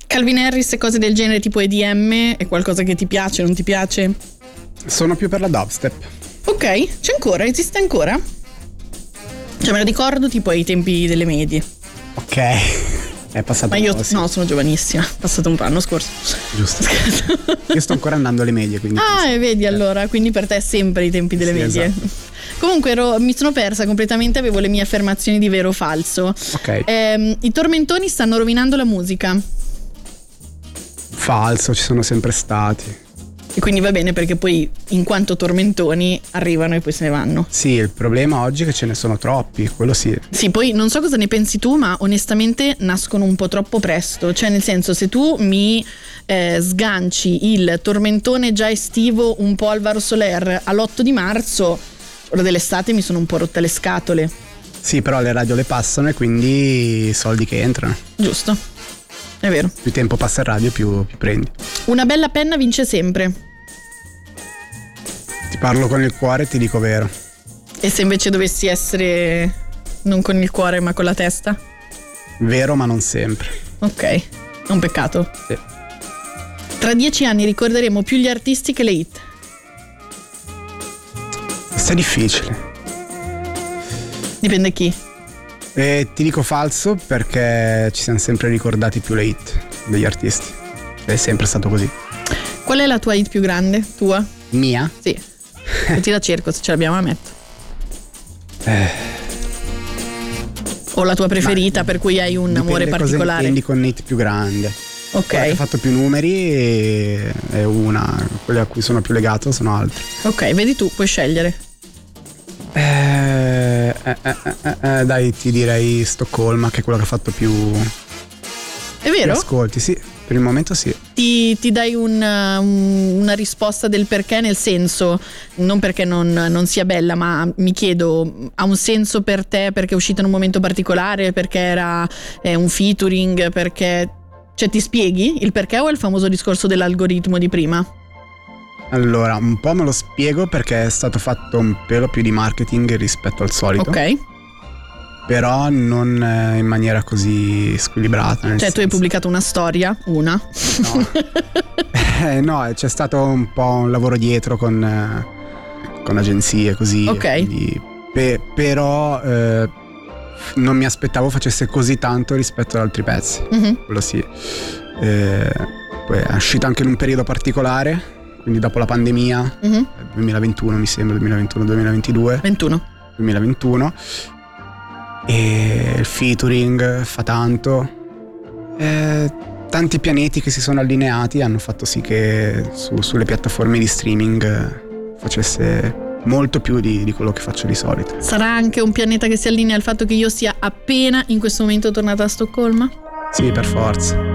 Calvin Harris e cose del genere tipo EDM è qualcosa che ti piace, non ti piace? Sono più per la dubstep. Ok, c'è ancora, esiste ancora? Cioè me lo ricordo tipo ai tempi delle medie. Ok, è passato Ma io un po', sì. no, sono giovanissima, è passato un po' l'anno scorso. Giusto. Io sto ancora andando alle medie, quindi Ah, e vedi allora, quindi per te è sempre i tempi delle Sì, medie. esatto. Comunque mi sono persa completamente, avevo le mie affermazioni di vero o falso. Ok. I tormentoni stanno rovinando la musica. Falso, ci sono sempre stati. E quindi va bene perché poi in quanto tormentoni arrivano e poi se ne vanno. Sì, il problema oggi è che ce ne sono troppi, quello sì. Sì, poi non so cosa ne pensi tu, ma onestamente nascono un po' troppo presto. Cioè nel senso, se tu mi sganci il tormentone già estivo un po' Alvaro Soler all'8 di marzo, ora dell'estate mi sono un po' rotte le scatole. Sì, però le radio le passano e quindi soldi che entrano. Giusto, è vero. Più tempo passa in radio più prendi. Una bella penna vince sempre. Ti parlo con il cuore e ti dico vero. E se invece dovessi essere non con il cuore ma con la testa? Vero, ma non sempre. Ok, è un peccato. Sì. Tra 10 anni ricorderemo più gli artisti che le hit. Questo è difficile. Dipende chi. E ti dico falso perché ci siamo sempre ricordati più le hit degli artisti. È sempre stato così. Qual è la tua hit più grande? Tua? Mia? Sì. Ti la cerco, se ce l'abbiamo la metto. O la tua preferita per cui hai un amore Dipende particolare. cosa intendi con hit più grande. Ok. Quella che ha fatto più numeri è una, quelle a cui sono più legato sono altre. Ok, vedi tu, puoi scegliere. Dai, ti direi Stoccolma, che è quello che ha fatto più È vero? ascolti, sì, per il momento sì. Ti dai una risposta del perché, nel senso, non perché non sia bella, ma mi chiedo, ha un senso per te perché è uscita in un momento particolare, perché era un featuring, perché... Cioè ti spieghi il perché o è il famoso discorso dell'algoritmo di prima? Allora, un po' me lo spiego perché è stato fatto un pelo più di marketing rispetto al solito. Ok. Però non in maniera così squilibrata. Cioè tu hai pubblicato una storia, una. No. No, c'è stato un po' un lavoro dietro con agenzie così. Ok. Quindi, però non mi aspettavo facesse così tanto rispetto ad altri pezzi. Mm-hmm. Quello sì. Poi è uscito anche in un periodo particolare, quindi dopo la pandemia, 2021 mi sembra, 2021-2022. 2021. E il featuring fa tanto. Tanti pianeti che si sono allineati hanno fatto sì che sulle piattaforme di streaming facesse molto più di quello che faccio di solito. Sarà anche un pianeta che si allinea al fatto che io sia appena in questo momento tornata a Stoccolma? Sì, per forza.